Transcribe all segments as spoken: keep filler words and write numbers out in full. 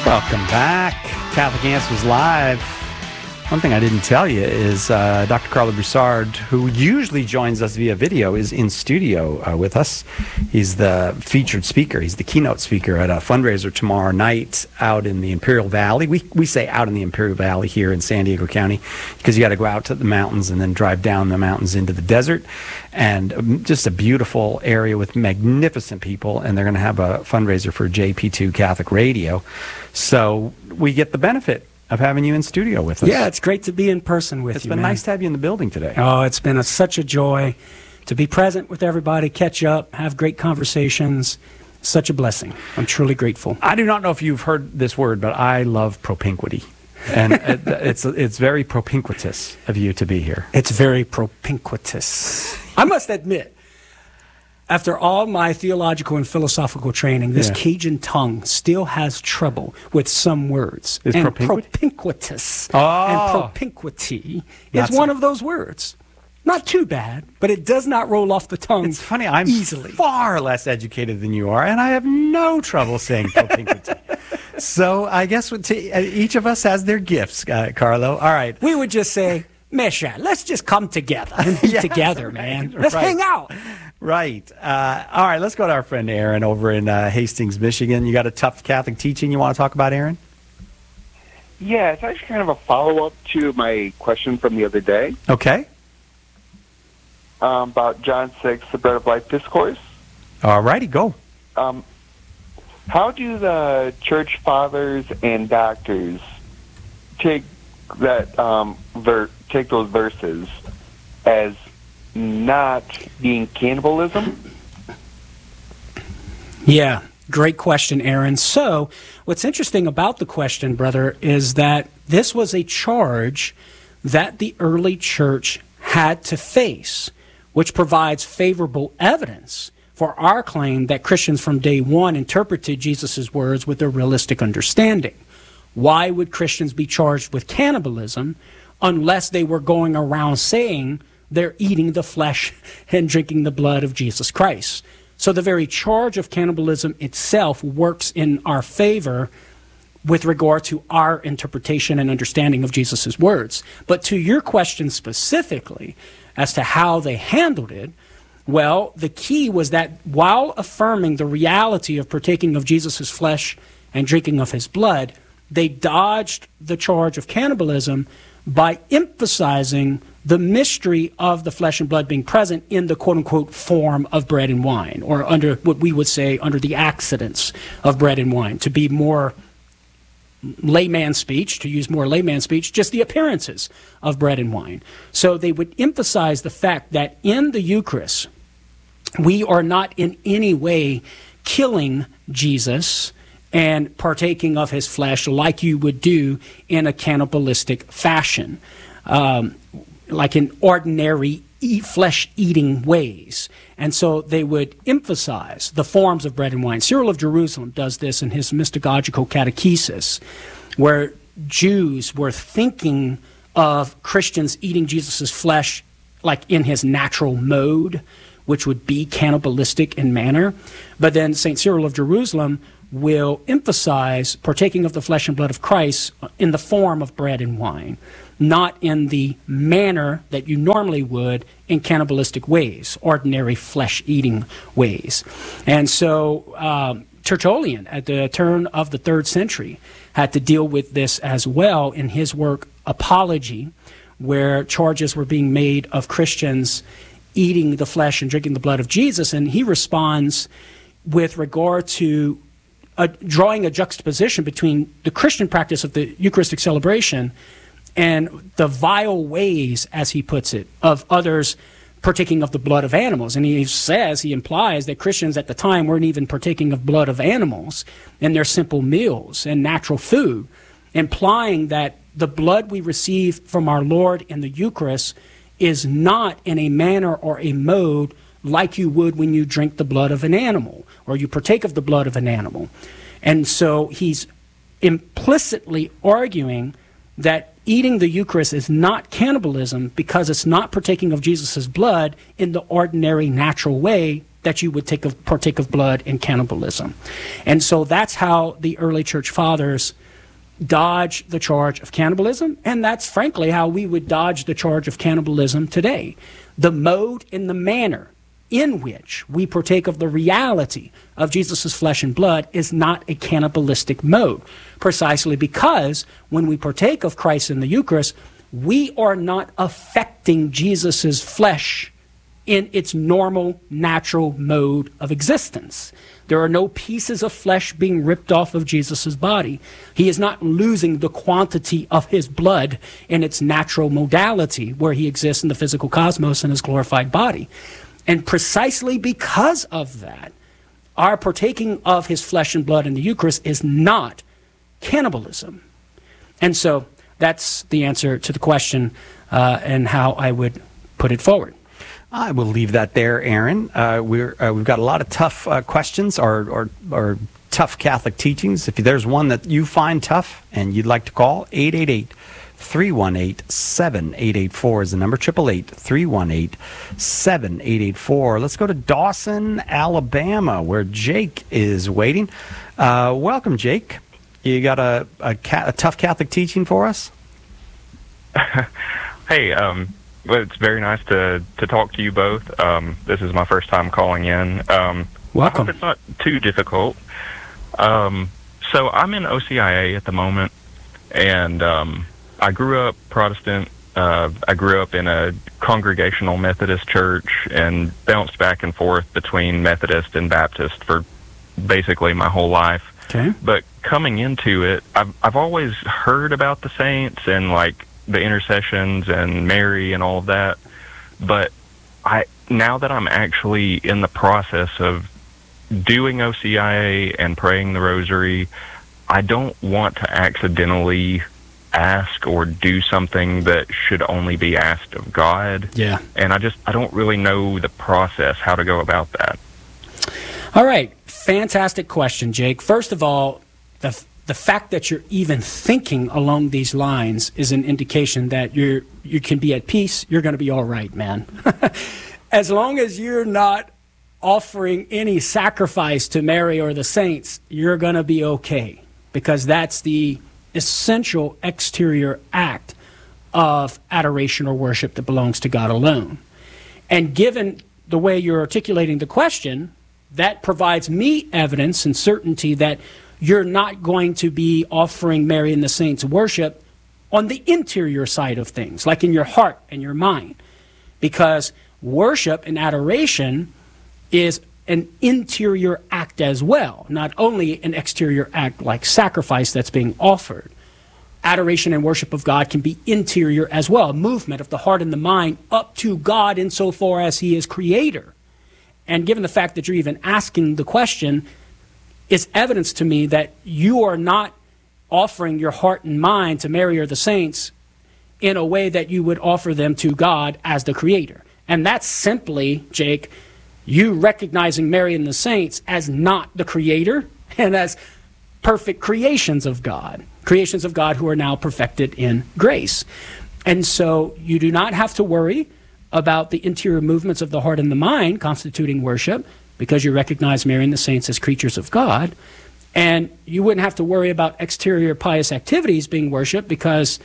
Welcome back. Catholic Answers Live. One thing I didn't tell you is uh, Doctor Carlo Broussard, who usually joins us via video, is in studio uh, with us. He's the featured speaker. He's the keynote speaker at a fundraiser tomorrow night out in the Imperial Valley. We we say out in the Imperial Valley here in San Diego County because you got to go out to the mountains and then drive down the mountains into the desert. And um, just a beautiful area with magnificent people. And they're going to have a fundraiser for J P two Catholic Radio. So we get the benefit of having you in studio with us. Yeah, it's great to be in person with it's you, It's been man. nice to have you in the building today. Oh, it's been a, such a joy to be present with everybody, catch up, have great conversations. Such a blessing. I'm truly grateful. I do not know if you've heard this word, but I love propinquity. And it's it's very propinquitous of you to be here. It's very propinquitous. I must admit, after all my theological and philosophical training, this yeah. Cajun tongue still has trouble with some words. Is and propinquity? propinquitous oh. and propinquity is one of those words. Not too bad, but it does not roll off the tongue. It's funny, I'm easily. far less educated than you are, and I have no trouble saying propinquity. So I guess each of us has their gifts, uh, Carlo. All right. We would just say, Mesha, let's just come together and be yeah, together, right, man. Let's right. hang out. Right. Uh, all right, let's go to our friend Aaron over in uh, Hastings, Michigan. You got a tough Catholic teaching you want to talk about, Aaron? Yeah, it's actually kind of a follow-up to my question from the other day. Okay. Um, about John six, the Bread of Life Discourse. All righty, go. Um, how do the church fathers and doctors take that um, ver- take those verses as not being cannibalism? Yeah, great question, Aaron. So, what's interesting about the question, brother, is that this was a charge that the early church had to face, which provides favorable evidence for our claim that Christians from day one interpreted Jesus' words with a realistic understanding. Why would Christians be charged with cannibalism unless they were going around saying they're eating the flesh and drinking the blood of Jesus Christ? So the very charge of cannibalism itself works in our favor with regard to our interpretation and understanding of Jesus' words. But to your question specifically as to how they handled it, well, the key was that while affirming the reality of partaking of Jesus' flesh and drinking of his blood, they dodged the charge of cannibalism by emphasizing the mystery of the flesh and blood being present in the quote-unquote form of bread and wine, or under what we would say under the accidents of bread and wine, to be more layman speech, to use more layman speech, just the appearances of bread and wine. So they would emphasize the fact that in the Eucharist, we are not in any way killing Jesus and partaking of his flesh like you would do in a cannibalistic fashion, um, like in ordinary eat flesh-eating ways. And so they would emphasize the forms of bread and wine. Cyril of Jerusalem does this in his Mystagogical Catechesis, where Jews were thinking of Christians eating Jesus' flesh like in his natural mode, which would be cannibalistic in manner. But then Saint Cyril of Jerusalem will emphasize partaking of the flesh and blood of Christ in the form of bread and wine, not in the manner that you normally would in cannibalistic ways, ordinary flesh-eating ways. And so um, Tertullian, at the turn of the third century, had to deal with this as well in his work Apology, where charges were being made of Christians eating the flesh and drinking the blood of Jesus, and he responds with regard to a, drawing a juxtaposition between the Christian practice of the Eucharistic celebration and the vile ways, as he puts it, of others partaking of the blood of animals. And he says, he implies that Christians at the time weren't even partaking of blood of animals in their simple meals and natural food, implying that the blood we receive from our Lord in the Eucharist is not in a manner or a mode like you would when you drink the blood of an animal or you partake of the blood of an animal. And so he's implicitly arguing that eating the Eucharist is not cannibalism because it's not partaking of Jesus' blood in the ordinary natural way that you would take of, partake of blood in cannibalism. And so that's how the early church fathers dodge the charge of cannibalism, and that's frankly how we would dodge the charge of cannibalism today. The mode and the manner in which we partake of the reality of Jesus' flesh and blood is not a cannibalistic mode, precisely because when we partake of Christ in the Eucharist, we are not affecting Jesus' flesh in its normal, natural mode of existence. There are no pieces of flesh being ripped off of Jesus' body. He is not losing the quantity of his blood in its natural modality where he exists in the physical cosmos in his glorified body. And precisely because of that, our partaking of his flesh and blood in the Eucharist is not cannibalism. And so that's the answer to the question uh, and how I would put it forward. I will leave that there, Aaron. Uh, we're, uh, we've got a lot of tough uh, questions or, or, or tough Catholic teachings. If there's one that you find tough and you'd like to call, eight eight eight, three one eight, seven eight eight four is the number, eight eight eight, three one eight, seven eight eight four. Let's go to Dawson, Alabama, where Jake is waiting. Uh, welcome, Jake. You got a, a, ca- a tough Catholic teaching for us? Hey, um... well, it's very nice to, to talk to you both. Um, this is my first time calling in. Um, Welcome. I hope it's not too difficult. Um, so I'm in O C I A at the moment, and um, I grew up Protestant. Uh, I grew up in a Congregational Methodist church and bounced back and forth between Methodist and Baptist for basically my whole life. Okay. But coming into it, I've, I've always heard about the saints and, like, the intercessions and Mary and all of that, but I now that I'm actually in the process of doing O C I A and praying the rosary, I don't want to accidentally ask or do something that should only be asked of God. Yeah. And I just I don't really know the process, how to go about that. All right. Fantastic question, Jake. First of all, the The fact that you're even thinking along these lines is an indication that you're you can be at peace. You're going to be all right, man. As long as you're not offering any sacrifice to Mary or the saints, you're going to be okay, because that's the essential exterior act of adoration or worship that belongs to God alone. And given the way you're articulating the question, that provides me evidence and certainty that you're not going to be offering Mary and the saints worship on the interior side of things, like in your heart and your mind. Because worship and adoration is an interior act as well, not only an exterior act like sacrifice that's being offered. Adoration and worship of God can be interior as well, a movement of the heart and the mind up to God insofar as he is creator. And given the fact that you're even asking the question, it's evidence to me that you are not offering your heart and mind to Mary or the saints in a way that you would offer them to God as the creator. And that's simply, Jake, you recognizing Mary and the saints as not the creator and as perfect creations of God, creations of God who are now perfected in grace. And so you do not have to worry about the interior movements of the heart and the mind constituting worship, because you recognize Mary and the saints as creatures of God. And you wouldn't have to worry about exterior pious activities being worshiped, because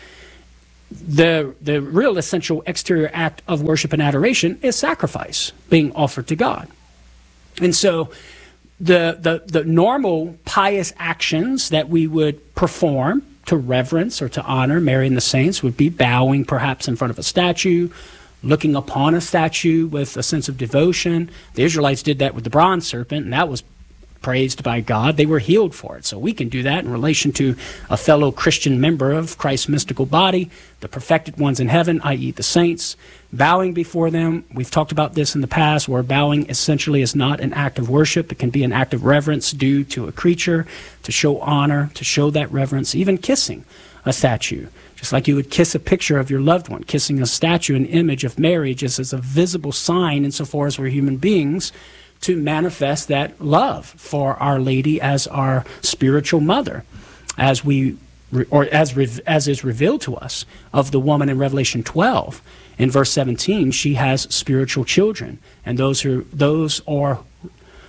the the real essential exterior act of worship and adoration is sacrifice being offered to God. And so the, the, the normal pious actions that we would perform to reverence or to honor Mary and the saints would be bowing perhaps in front of a statue, looking upon a statue with a sense of devotion. The Israelites did that with the bronze serpent, and that was praised by God. They were healed for it. So we can do that in relation to a fellow Christian member of Christ's mystical body, the perfected ones in heaven, that is the saints, bowing before them. We've talked about this in the past, where bowing essentially is not an act of worship. It can be an act of reverence due to a creature, to show honor, to show that reverence, even kissing a statue. Just like you would kiss a picture of your loved one, kissing a statue, an image of Mary, just as a visible sign insofar as we're human beings, to manifest that love for Our Lady as our spiritual mother, as we, or as as is revealed to us of the woman in Revelation twelve. In verse seventeen, she has spiritual children, and those who those are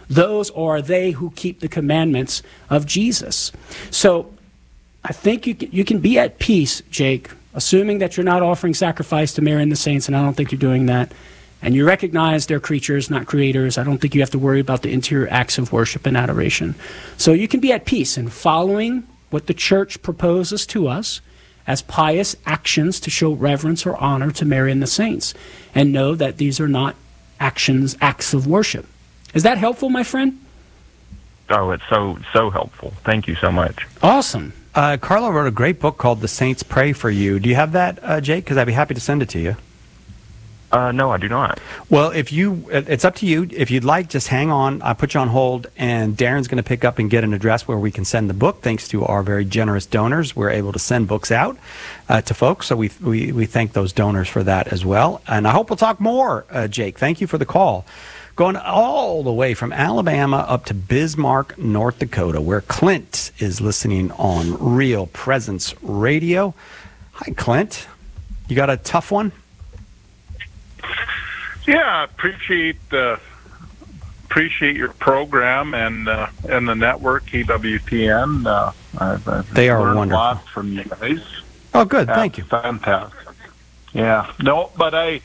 those are they who keep the commandments of Jesus. So I think you can, you can be at peace, Jake, assuming that you're not offering sacrifice to Mary and the saints, and I don't think you're doing that, and you recognize they're creatures, not creators. I don't think you have to worry about the interior acts of worship and adoration. So you can be at peace in following what the church proposes to us as pious actions to show reverence or honor to Mary and the saints, and know that these are not actions, acts of worship. Is that helpful, my friend? Oh, it's so, so helpful. Thank you so much. Awesome. Uh, Carlo wrote a great book called The Saints Pray for You. Do you have that, uh, Jake? Because I'd be happy to send it to you. Uh, no, I do not. Well, if you, it's up to you. If you'd like, just hang on. I put you on hold, and Darren's going to pick up and get an address where we can send the book. Thanks to our very generous donors, we're able to send books out uh, to folks. So we, we we thank those donors for that as well. And I hope we'll talk more, uh, Jake. Thank you for the call. Going all the way from Alabama up to Bismarck, North Dakota, where Clint is listening on Real Presence Radio. Hi, Clint. You got a tough one? Yeah, I appreciate uh, appreciate your program and uh, and the network E W T N. Uh, I've, I've they are learned wonderful. a lot from you guys. Oh, good. That's Thank you. Fantastic. Yeah. No, but I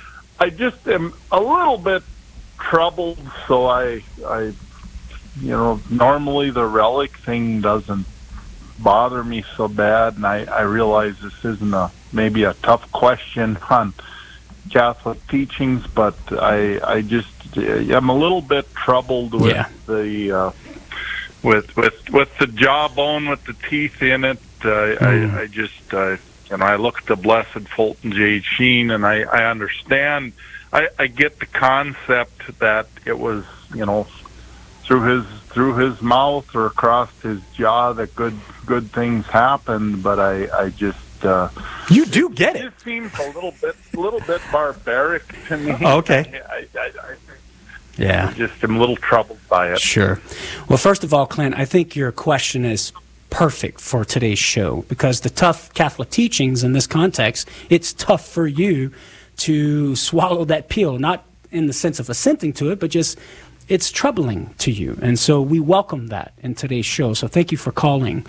I just am a little bit troubled. So I I you know normally the relic thing doesn't bother me so bad, and I I realize this isn't a maybe a tough question on Catholic teachings, but I I just I'm a little bit troubled with yeah. the uh, with with with the jawbone with the teeth in it. Uh, mm. I I just uh, you know I look at the Blessed Fulton J. Sheen, and I I understand. I, I get the concept that it was you know through his through his mouth or across his jaw that good good things happened, but I I just. Uh, you do get it. It seems a little bit, a little bit barbaric to me. Oh, okay. I, I, I, yeah. I just am a little troubled by it. Sure. Well, first of all, Clint, I think your question is perfect for today's show, because the tough Catholic teachings in this context, it's tough for you to swallow that pill, not in the sense of assenting to it, but just it's troubling to you. And so we welcome that in today's show. So thank you for calling.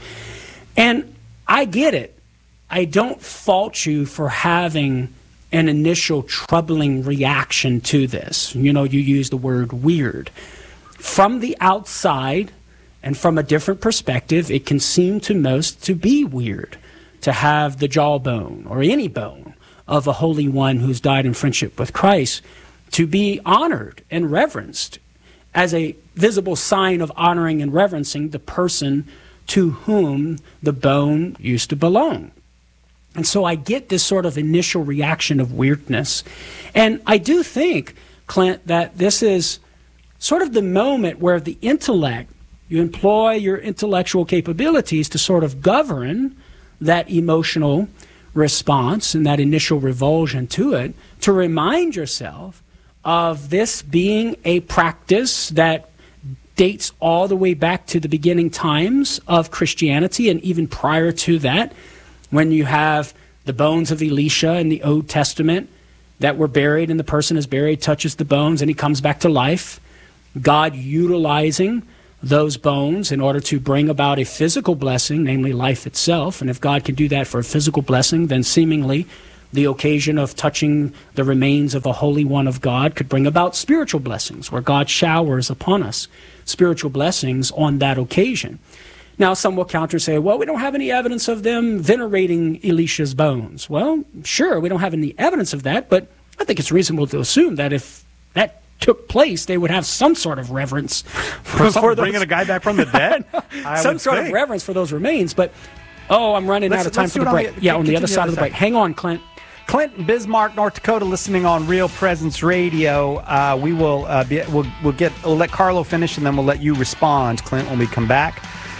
And I get it. I don't fault you for having an initial troubling reaction to this. You know, you use the word weird. From the outside and from a different perspective, it can seem to most to be weird to have the jawbone or any bone of a holy one who's died in friendship with Christ to be honored and reverenced as a visible sign of honoring and reverencing the person to whom the bone used to belong. And so I get this sort of initial reaction of weirdness. And I do think, Clint, that this is sort of the moment where the intellect, you employ your intellectual capabilities to sort of govern that emotional response and that initial revulsion to it, to remind yourself of this being a practice that dates all the way back to the beginning times of Christianity, and even prior to that, when you have the bones of Elisha in the Old Testament that were buried, and the person is buried, touches the bones, and he comes back to life. God utilizing those bones in order to bring about a physical blessing, namely life itself. And if God can do that for a physical blessing, then seemingly the occasion of touching the remains of a holy one of God could bring about spiritual blessings, where God showers upon us spiritual blessings on that occasion. Now, some will counter and say, well, we don't have any evidence of them venerating Elisha's bones. Well, sure, we don't have any evidence of that, but I think it's reasonable to assume that if that took place, they would have some sort of reverence for, for bringing a guy back from the dead. some sort think. of reverence for those remains. But oh, I'm running let's, out of time for the break. The, yeah, on the other side of the break. Hang on, Clint. Clint in Bismarck, North Dakota, listening on Real Presence Radio. Uh, we will uh, be, we'll, we'll get we'll let Carlo finish, and then we'll let you respond, Clint, when we come back.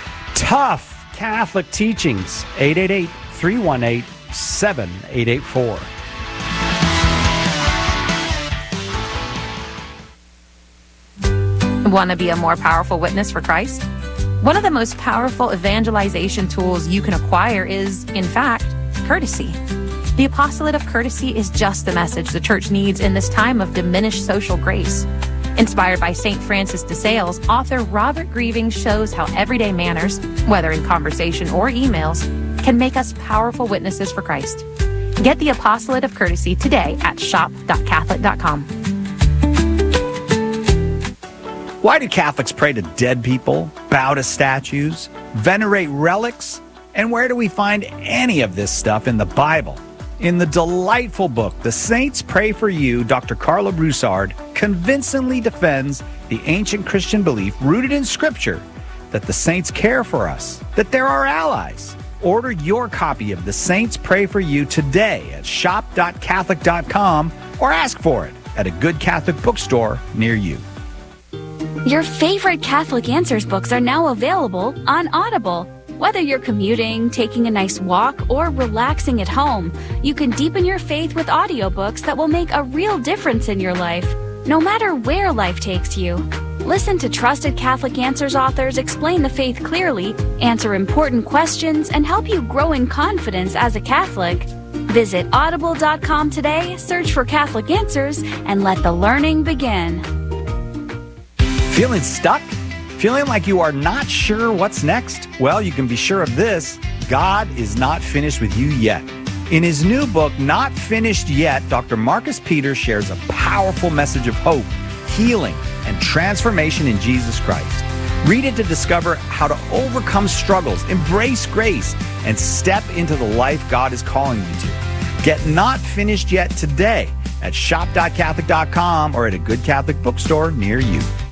Tough Catholic teachings. eight eight eight, three one eight, seven eight eight four. Want to be a more powerful witness for Christ? One of the most powerful evangelization tools you can acquire is, in fact, courtesy. The apostolate of courtesy is just the message the church needs in this time of diminished social grace. Inspired by Saint Francis de Sales, author Robert Grieving shows how everyday manners, whether in conversation or emails, can make us powerful witnesses for Christ. Get the Apostolate of Courtesy today at shop dot catholic dot com. Why do Catholics pray to dead people, bow to statues, venerate relics? And where do we find any of this stuff in the Bible? In the delightful book, The Saints Pray for You, Doctor Carla Broussard convincingly defends the ancient Christian belief rooted in Scripture that the saints care for us, that they're our allies. Order your copy of The Saints Pray for You today at shop dot catholic dot com or ask for it at a good Catholic bookstore near you. Your favorite Catholic Answers books are now available on Audible. Whether you're commuting, taking a nice walk, or relaxing at home, you can deepen your faith with audiobooks that will make a real difference in your life, no matter where life takes you. Listen to trusted Catholic Answers authors explain the faith clearly, answer important questions, and help you grow in confidence as a Catholic. Visit audible dot com today, search for Catholic Answers, and let the learning begin. Feeling stuck? Feeling like you are not sure what's next? Well, you can be sure of this. God is not finished with you yet. In his new book, Not Finished Yet, Doctor Marcus Peters shares a powerful message of hope, healing, and transformation in Jesus Christ. Read it to discover how to overcome struggles, embrace grace, and step into the life God is calling you to. Get Not Finished Yet today at shop dot catholic dot com or at a good Catholic bookstore near you.